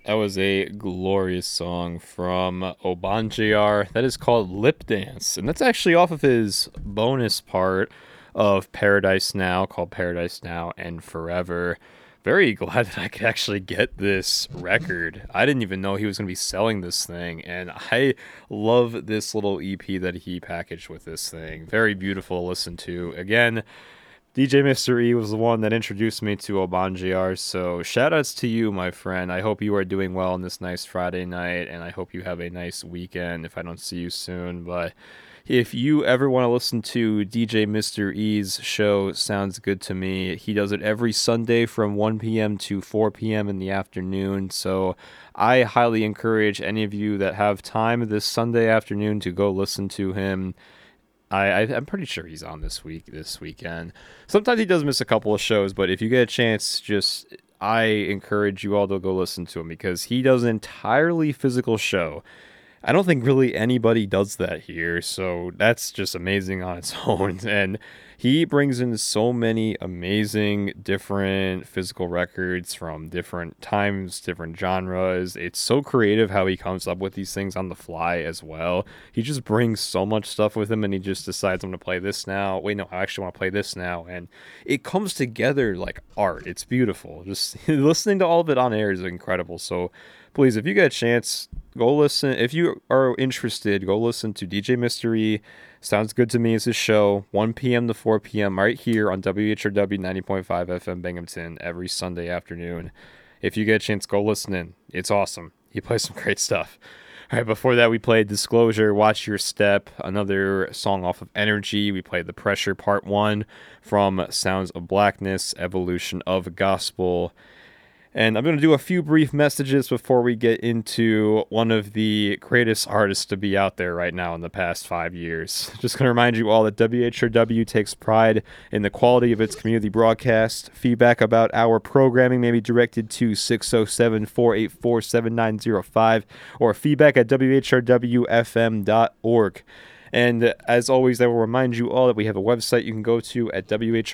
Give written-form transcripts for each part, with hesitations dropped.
That was a glorious song from Obanjayar. That is called Lip Dance. And that's actually off of his bonus part of Paradise Now, called Paradise Now and Forever. Very glad that I could actually get this record. I didn't even know he was going to be selling this thing. And I love this little EP that he packaged with this thing. Very beautiful to listen to. Again, DJ Mr. E was the one that introduced me to Obanjayar, so shoutouts to you, my friend. I hope you are doing well on this nice Friday night, and I hope you have a nice weekend if I don't see you soon. But if you ever want to listen to DJ Mr. E's show, sounds good to me. He does it every Sunday from 1 p.m. to 4 p.m. in the afternoon, so I highly encourage any of you that have time this Sunday afternoon to go listen to him. I'm pretty sure he's on this weekend. Sometimes he does miss a couple of shows, but if you get a chance, just I encourage you all to go listen to him because he does an entirely physical show. I don't think really anybody does that here, so that's just amazing on its own. And he brings in so many amazing different physical records from different times, different genres. It's so creative how he comes up with these things on the fly as well. He just brings so much stuff with him and he just decides I'm going to play this now. Wait, no, I actually want to play this now. And it comes together like art. It's beautiful. Just listening to all of it on air is incredible. So please, if you get a chance, go listen. If you are interested, go listen to DJ Mystery. Sounds good to me. It's a show, 1 p.m. to 4 p.m. right here on WHRW 90.5 FM Binghamton every Sunday afternoon. If you get a chance, go listen in. It's awesome. He plays some great stuff. All right, before that, we played Disclosure, Watch Your Step, another song off of Energy. We played The Pressure Part 1 from Sounds of Blackness, Evolution of Gospel. And I'm going to do a few brief messages before we get into one of the greatest artists to be out there right now in the past 5 years. Just going to remind you all that WHRW takes pride in the quality of its community broadcast. Feedback about our programming may be directed to 607-484-7905 or feedback at whrwfm.org. And as always, I will remind you all that we have a website you can go to at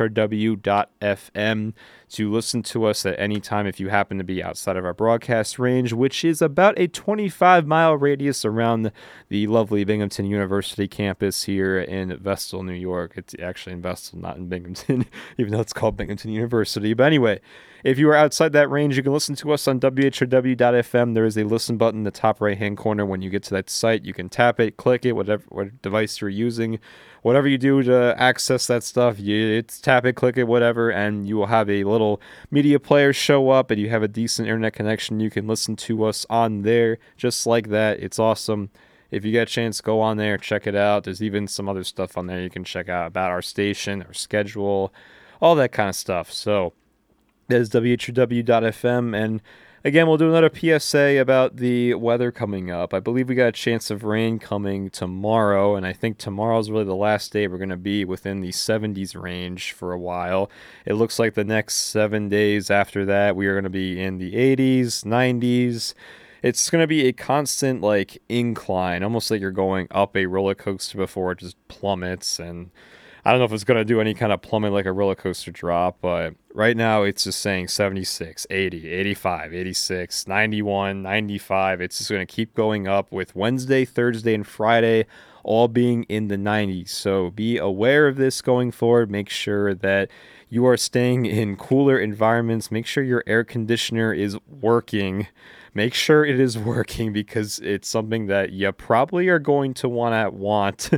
whrw.fm to listen to us at any time if you happen to be outside of our broadcast range, which is about a 25-mile radius around the lovely Binghamton University campus here in Vestal, New York. It's actually in Vestal, not in Binghamton, even though it's called Binghamton University. But anyway, if you are outside that range, you can listen to us on whrw.fm. There is a listen button in the top right-hand corner. When you get to that site, you can tap it, click it, whatever device you're using. Whatever you do to access that stuff, it's tap it, click it, whatever, and you will have a little media player show up, and you have a decent internet connection. You can listen to us on there just like that. It's awesome. If you get a chance, go on there, check it out. There's even some other stuff on there you can check out about our station, our schedule, all that kind of stuff. So that is whw.fm, and again, we'll do another PSA about the weather coming up. I believe we got a chance of rain coming tomorrow, and I think tomorrow's really the last day we're going to be within the 70s range for a while. It looks like the next 7 days after that, we are going to be in the 80s, 90s. It's going to be a constant, like, incline, almost like you're going up a roller coaster before it just plummets, and I don't know if it's going to do any kind of plummet like a roller coaster drop, but right now it's just saying 76, 80, 85, 86, 91, 95. It's just going to keep going up with Wednesday, Thursday, and Friday all being in the 90s. So be aware of this going forward. Make sure that you are staying in cooler environments. Make sure your air conditioner is working. Make sure it is working because it's something that you probably are going to want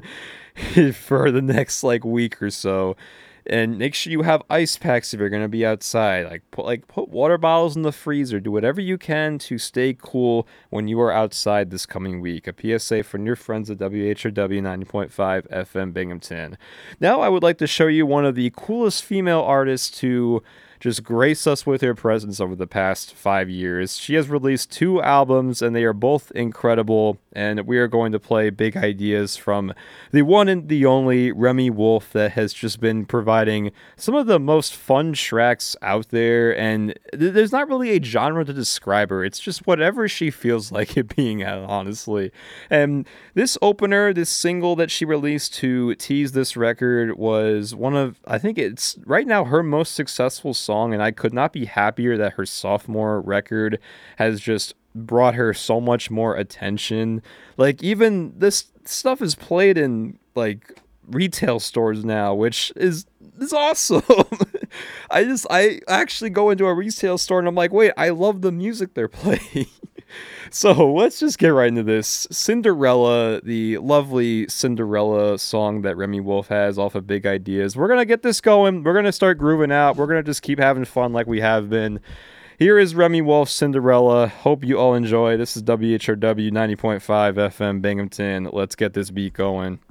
for the next like week or so. And make sure you have ice packs if you're going to be outside. Put water bottles in the freezer. Do whatever you can to stay cool when you are outside this coming week. A PSA from your friends at WHRW 90.5 FM Binghamton. Now I would like to show you one of the coolest female artists to just grace us with her presence over the past 5 years. She has released 2 albums, and they are both incredible, and we are going to play Big Ideas from the one and the only Remy Wolf that has just been providing some of the most fun tracks out there, and there's not really a genre to describe her. It's just whatever she feels like it being at, honestly. And this opener, this single that she released to tease this record was one of, I think it's right now her most successful song, and I could not be happier that her sophomore record has just brought her so much more attention. Like, even this stuff is played in like retail stores now, which is awesome. I actually go into a retail store and I'm like, wait, I love the music they're playing. So let's just get right into this. Cinderella, the lovely Cinderella song that Remi Wolf has off of Big Ideas. We're going to get this going. We're going to start grooving out. We're going to just keep having fun like we have been. Here is Remi Wolf's Cinderella. Hope you all enjoy. This is WHRW 90.5 FM Binghamton. Let's get this beat going.